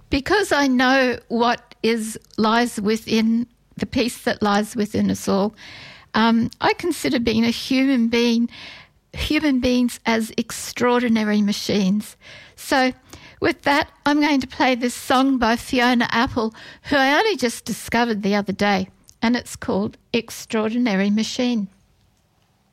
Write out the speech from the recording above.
Because I know what lies within the peace that lies within us all, I consider being a human beings as extraordinary machines. So with that, I'm going to play this song by Fiona Apple, who I only just discovered the other day, and it's called Extraordinary Machine.